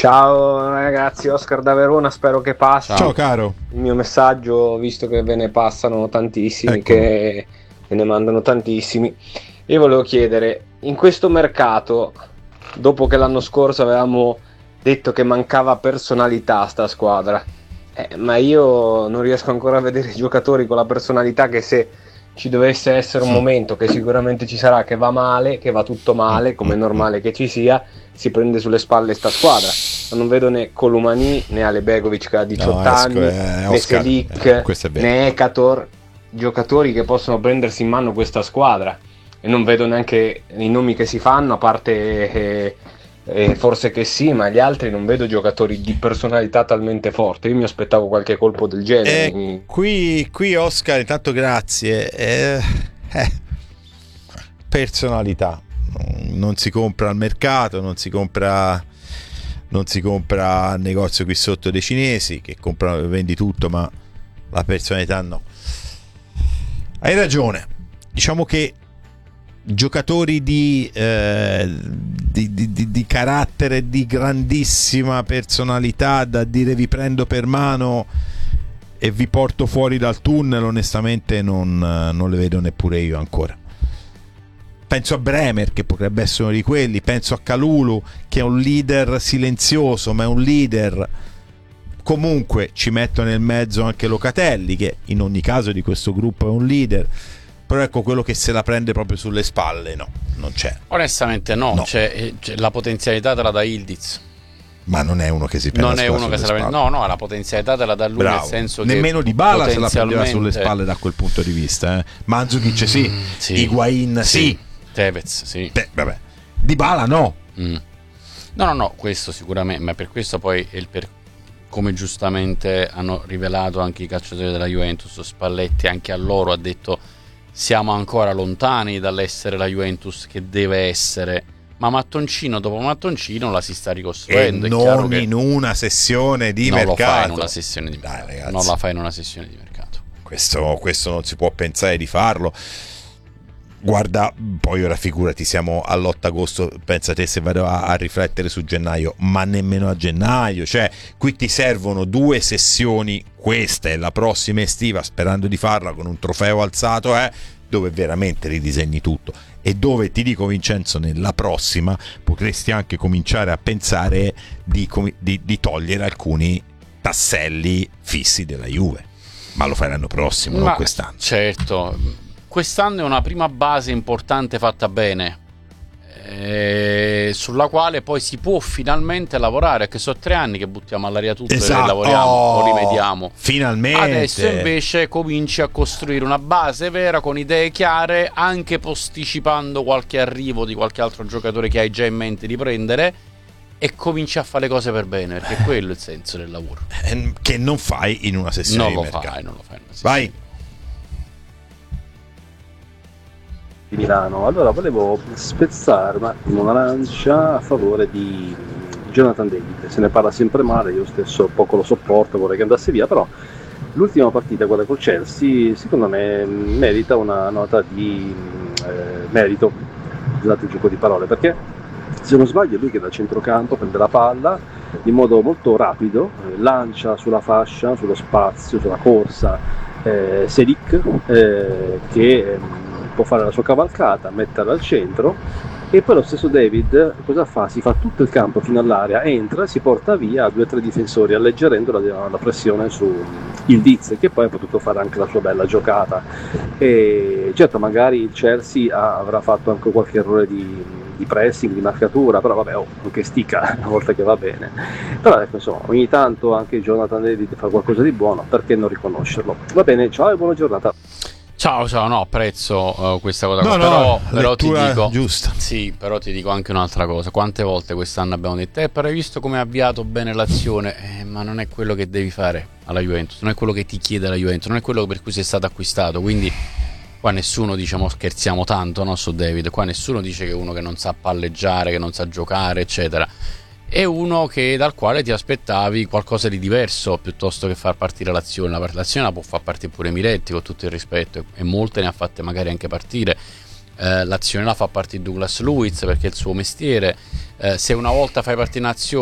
Ciao ragazzi, Oscar da Verona, spero che passi. Ciao caro. Il mio messaggio, visto che ve ne passano tantissimi, Eccolo. che ve ne mandano tantissimi, io volevo chiedere, in questo mercato, dopo che l'anno scorso avevamo detto che mancava personalità a sta squadra, ma io non riesco ancora a vedere giocatori con la personalità che se ci dovesse essere un momento, che sicuramente ci sarà, che va male, che va tutto male, come è normale che ci sia, si prende sulle spalle sta squadra. Ma non vedo né Columani né Ale Begovic che ha 18 anni, né Selic, né Ekator, giocatori che possono prendersi in mano questa squadra, e non vedo neanche i nomi che si fanno, a parte forse che sì, ma gli altri non vedo giocatori di personalità talmente forte. Io mi aspettavo qualche colpo del genere. Qui Oscar, intanto grazie. Personalità non si compra al mercato, non si compra al negozio qui sotto dei cinesi che comprano, vendi tutto, ma la personalità no. Hai ragione, diciamo che giocatori di carattere, di grandissima personalità, da dire vi prendo per mano e vi porto fuori dal tunnel, onestamente non le vedo neppure io ancora. Penso a Bremer, che potrebbe essere uno di quelli, penso a Kalulu, che è un leader silenzioso, ma è un leader. Comunque ci metto nel mezzo anche Locatelli, che in ogni caso di questo gruppo è un leader. Però ecco, quello che se la prende proprio sulle spalle, no, non c'è. Onestamente no. C'è la potenzialità te la dà Ildiz. Ma non è uno che si prende non è uno che se la prende. No, la potenzialità te la dà lui. Bravo. Nel senso nemmeno che Dybala se la prendeva sulle spalle da quel punto di vista. Mandzukic sì, Higuain sì. Tevez sì. Vabbè. Dybala no. No, questo sicuramente, ma per questo poi come giustamente hanno rivelato anche i calciatori della Juventus, Spalletti anche a loro ha detto siamo ancora lontani dall'essere la Juventus che deve essere, ma mattoncino dopo mattoncino la si sta ricostruendo. E non in una sessione di mercato. Non lo fai in una sessione di mercato. Dai, non la fai in una sessione di mercato. Questo non si può pensare di farlo. Guarda, poi ora figurati, siamo all'8 agosto, pensa te se vado a riflettere su gennaio, ma nemmeno a gennaio, cioè qui ti servono 2 sessioni, questa e la prossima estiva, sperando di farla con un trofeo alzato, dove veramente ridisegni tutto, e dove ti dico Vincenzo, nella prossima potresti anche cominciare a pensare di togliere alcuni tasselli fissi della Juve, ma lo fai l'anno prossimo, non quest'anno. Certo. Quest'anno è una prima base importante fatta bene, sulla quale poi si può finalmente lavorare, che sono 3 anni che buttiamo all'aria tutto, e lavoriamo o rimediamo. Finalmente. Adesso invece cominci a costruire una base vera con idee chiare, anche posticipando qualche arrivo di qualche altro giocatore che hai già in mente di prendere, e cominci a fare le cose per bene, perché quello è il senso del lavoro. Che non fai in una sessione di mercato. Non lo fai in una sessione. Vai. Di Milano. Allora volevo spezzare un attimo una lancia a favore di Jonathan David. Se ne parla sempre male, io stesso poco lo sopporto, vorrei che andasse via, però l'ultima partita, quella col Chelsea, secondo me merita una nota di merito, scusate il gioco di parole, perché se non sbaglio è lui che da centrocampo prende la palla in modo molto rapido, lancia sulla fascia, sullo spazio, sulla corsa Selic, che può fare la sua cavalcata, metterla al centro, e poi lo stesso David cosa fa? Si fa tutto il campo fino all'area, entra e si porta via 2 o 3 difensori, alleggerendo la pressione su Ildiz, che poi ha potuto fare anche la sua bella giocata. E certo, magari il Chelsea avrà fatto anche qualche errore di pressing, di marcatura, però vabbè, anche stica una volta che va bene. Però ecco, insomma, ogni tanto anche Jonathan David fa qualcosa di buono, perché non riconoscerlo? Va bene, ciao e buona giornata. Ciao, no, apprezzo questa cosa, però ti dico giusta. Sì, però ti dico anche un'altra cosa. Quante volte quest'anno abbiamo detto però hai visto come ha avviato bene l'azione, ma non è quello che devi fare alla Juventus, non è quello che ti chiede la Juventus, non è quello per cui sei stato acquistato. Quindi qua nessuno dice, scherziamo tanto, no, su David, qua nessuno dice che è uno che non sa palleggiare, che non sa giocare, eccetera. È uno dal quale ti aspettavi qualcosa di diverso, piuttosto che far partire l'azione. L'azione la può far partire pure Miretti, con tutto il rispetto, e molte ne ha fatte magari anche partire. L'azione la fa partire Douglas Luiz, perché è il suo mestiere. Se una volta fai partire un'azione